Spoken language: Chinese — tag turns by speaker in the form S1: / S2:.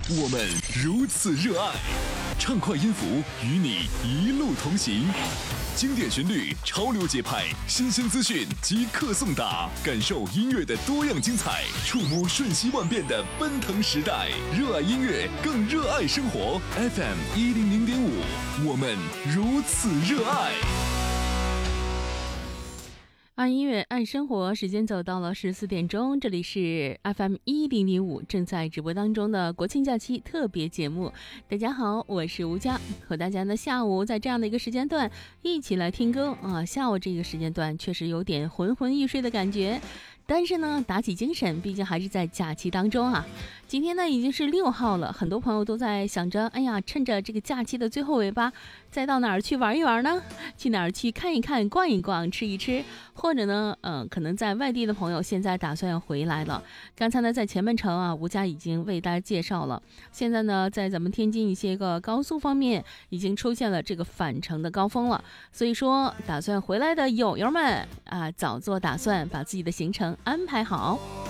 S1: 我们如此热爱，畅快音符与你一路同行。经典旋律，潮流节拍，新鲜资讯即刻送达，感受音乐的多样精彩，触摸瞬息万变的奔腾时代。热爱音乐，更热爱生活。FM100.5，我们如此热爱。
S2: 爱音乐爱生活，时间走到了14点钟，这里是 FM100.5 正在直播当中的国庆假期特别节目。大家好，我是吴佳，和大家呢下午在这样的一个时间段一起来听歌啊。下午这个时间段确实有点昏昏欲睡的感觉，但是呢打起精神，毕竟还是在假期当中啊。今天呢已经是6号了，很多朋友都在想着，哎呀，趁着这个假期的最后尾巴，再到哪儿去玩一玩呢？去哪儿去看一看、逛一逛、吃一吃，或者呢，可能在外地的朋友现在打算要回来了。刚才呢在前门城啊，吴佳已经为大家介绍了。现在呢在咱们天津一些个高速方面，已经出现了这个返程的高峰了。所以说，打算回来的友友们啊，早做打算，把自己的行程安排好。